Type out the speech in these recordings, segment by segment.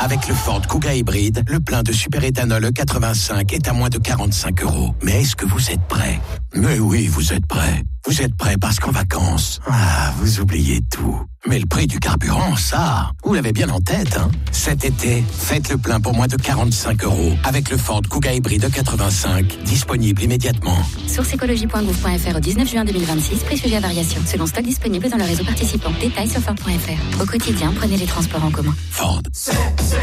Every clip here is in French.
Avec le Ford Kuga hybride, le plein de superéthanol E85 est à moins de 45 €. Mais est-ce que vous êtes prêts ? Mais oui, vous êtes prêts. Vous êtes prêts parce qu'en vacances, vous oubliez tout. Mais le prix du carburant, ça, vous l'avez bien en tête, hein ? Cet été, faites le plein pour moins de 45 € avec le Ford Kuga hybride E85, disponible immédiatement. Source écologie.gouv.fr au 19 juin 2026, prix sujet à variation, selon stock disponible dans le réseau participant. Détails sur Ford.fr. Au quotidien, prenez les transports en commun. Ford. C'est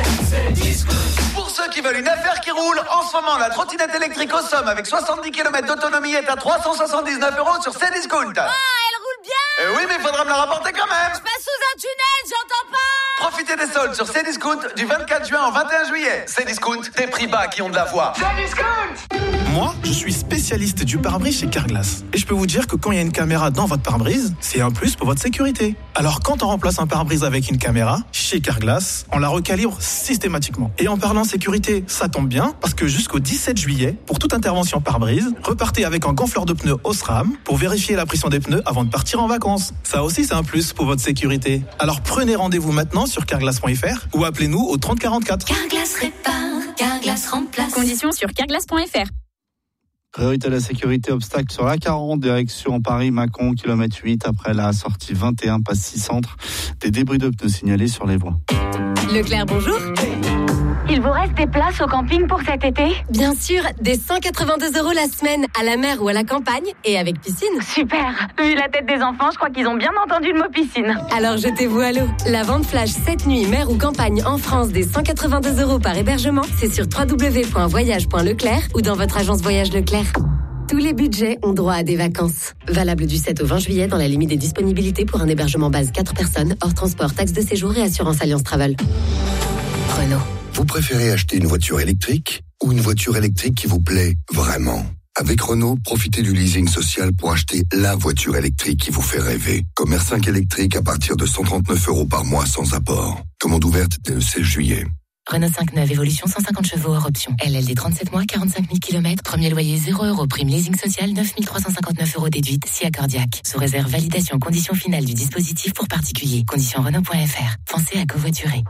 pour ceux qui veulent une affaire qui roule, en ce moment, la trottinette électrique au Somme avec 70 km d'autonomie est à 379 € sur Cdiscount. Ah, elle roule bien. Oui, mais il faudra me la rapporter quand même. Je passe sous un tunnel, j'entends pas. Profitez des soldes sur Cdiscount du 24 juin au 21 juillet. Cdiscount, des prix bas qui ont de la voix. Cdiscount. Moi, je suis spécialiste du pare-brise chez Carglass. Et je peux vous dire que quand il y a une caméra dans votre pare-brise, c'est un plus pour votre sécurité. Alors quand on remplace un pare-brise avec une caméra, chez Carglass, on la recalibre systématiquement. Et en parlant sécurité, ça tombe bien, parce que jusqu'au 17 juillet, pour toute intervention pare-brise, repartez avec un gonfleur de pneus Osram pour vérifier la pression des pneus avant de partir en vacances. Ça aussi, c'est un plus pour votre sécurité. Alors prenez rendez-vous maintenant sur carglass.fr ou appelez-nous au 30 44. Carglass répare, Carglass remplace. Conditions sur carglass.fr. Priorité à la sécurité, obstacle sur la 40, direction Paris-Mâcon, kilomètre 8, après la sortie 21, passe 6 centres. Des débris de pneus signalés sur les voies. Leclerc, bonjour. Il vous reste des places au camping pour cet été ? Bien sûr, des 182 € la semaine, à la mer ou à la campagne, et avec piscine. Super. Vu la tête des enfants, je crois qu'ils ont bien entendu le mot piscine. Alors jetez-vous à l'eau. La vente flash cette nuit, mer ou campagne en France, des 182 € par hébergement, c'est sur www.voyage.leclerc ou dans votre agence Voyage Leclerc. Tous les budgets ont droit à des vacances. Valable du 7 au 20 juillet dans la limite des disponibilités pour un hébergement base 4 personnes, hors transport, taxe de séjour et assurance Alliance Travel. Renault. Vous préférez acheter une voiture électrique ou une voiture électrique qui vous plaît vraiment ? Avec Renault, profitez du leasing social pour acheter la voiture électrique qui vous fait rêver. Comme R5 électrique à partir de 139 € par mois sans apport. Commande ouverte dès le 16 juillet. Renault 5 évolution 150 chevaux hors option. LLD 37 mois, 45 000 km. Premier loyer 0 €. Prime leasing social 9 359 € déduite si accordiaque. Sous réserve validation condition finale du dispositif pour particuliers. Conditions Renault.fr. Pensez à covoiturer.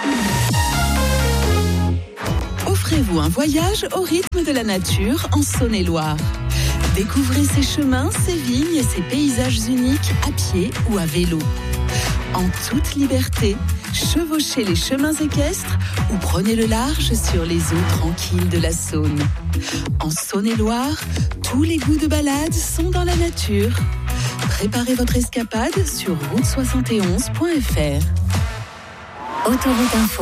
Offrez-vous un voyage au rythme de la nature en Saône-et-Loire. Découvrez ses chemins, ses vignes et ses paysages uniques à pied ou à vélo. En toute liberté, chevauchez les chemins équestres ou prenez le large sur les eaux tranquilles de la Saône. En Saône-et-Loire, tous les goûts de balade sont dans la nature. Préparez votre escapade sur route71.fr. Autoroute Info.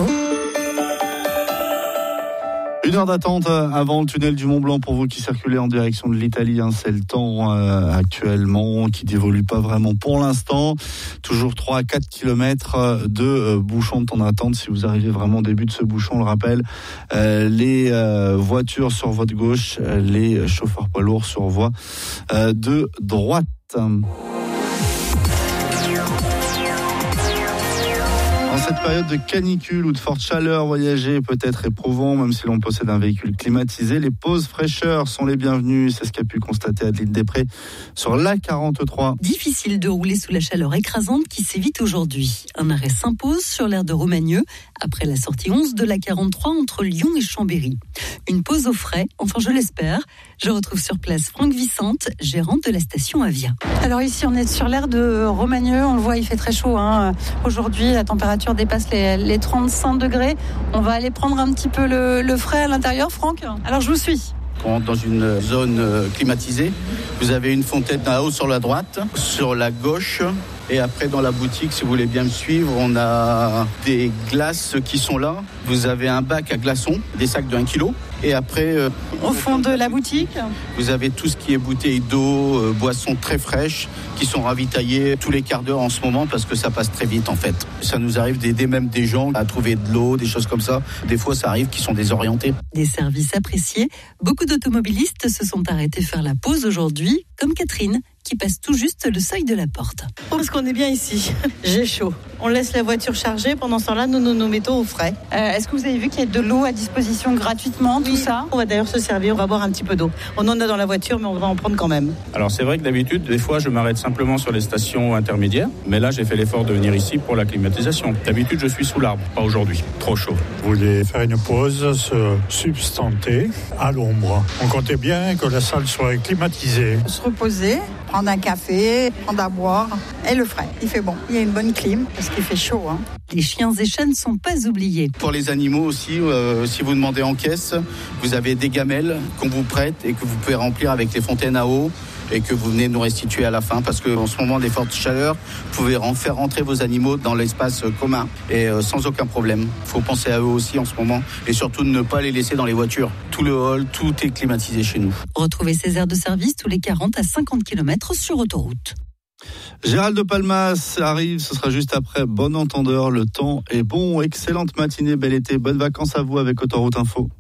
1 heure d'attente avant le tunnel du Mont Blanc pour vous qui circulez en direction de l'Italie. C'est le temps actuellement qui n'évolue pas vraiment pour l'instant. Toujours 3 à 4 km de bouchons de temps d'attente. Si vous arrivez vraiment au début de ce bouchon, on le rappelle, les voitures sur voie de gauche, les chauffeurs poids lourds sur voie de droite. En cette période de canicule ou de forte chaleur, voyager peut être éprouvant, même si l'on possède un véhicule climatisé. Les pauses fraîcheurs sont les bienvenues. C'est ce qu'a pu constater Adeline Després sur l'A43. Difficile de rouler sous la chaleur écrasante qui sévit aujourd'hui. Un arrêt s'impose sur l'aire de Romagneux après la sortie 11 de l'A43 entre Lyon et Chambéry. Une pause au frais, enfin je l'espère. Je retrouve sur place Franck Vicente, gérante de la station Avia. Alors ici on est sur l'aire de Romagneux, on le voit, il fait très chaud. Aujourd'hui la température dépasse les 35 degrés. On va aller prendre un petit peu le frais à l'intérieur, Franck. Alors je vous suis. On rentre dans une zone climatisée. Vous avez une fontaine à eau sur la droite, sur la gauche. Et après, dans la boutique, si vous voulez bien me suivre, on a des glaces qui sont là. Vous avez un bac à glaçons, des sacs de 1 kg. Et après... au fond de la boutique, vous avez tout ce qui est bouteilles d'eau, boissons très fraîches, qui sont ravitaillées tous les quarts d'heure en ce moment, parce que ça passe très vite, en fait. Ça nous arrive d'aider même des gens à trouver de l'eau, des choses comme ça. Des fois, ça arrive qu'ils sont désorientés. Des services appréciés. Beaucoup d'automobilistes se sont arrêtés faire la pause aujourd'hui, comme Catherine, qui passe tout juste le seuil de la porte. Parce qu'on est bien ici. J'ai chaud. On laisse la voiture chargée. Pendant ce temps-là, nous nous mettons au frais. Est-ce que vous avez vu qu'il y a de l'eau à disposition gratuitement tout ça. On va d'ailleurs se servir, on va boire un petit peu d'eau. On en a dans la voiture, mais on va en prendre quand même. Alors c'est vrai que d'habitude, des fois, je m'arrête simplement sur les stations intermédiaires, mais là, j'ai fait l'effort de venir ici pour la climatisation. D'habitude, je suis sous l'arbre, pas aujourd'hui. Trop chaud. Vous voulez faire une pause, se substanter à l'ombre. On comptait bien que la salle soit climatisée. Se reposer, prendre un café, prendre à boire et le frais. Il fait bon. Il y a une bonne clim parce qu'il fait chaud. Les chiens et chats ne sont pas oubliés. Pour les animaux aussi, si vous demandez en caisse, vous avez des gamelles qu'on vous prête et que vous pouvez remplir avec les fontaines à eau et que vous venez nous restituer à la fin parce qu'en ce moment des fortes chaleurs, vous pouvez faire rentrer vos animaux dans l'espace commun et sans aucun problème. Il faut penser à eux aussi en ce moment et surtout ne pas les laisser dans les voitures. Tout le hall, tout est climatisé chez nous. Retrouvez ces aires de service tous les 40 à 50 km sur autoroute. Gérald de Palmas arrive, ce sera juste après. Bon entendeur, le temps est bon. Excellente matinée, bel été, bonnes vacances à vous avec Autoroute Info.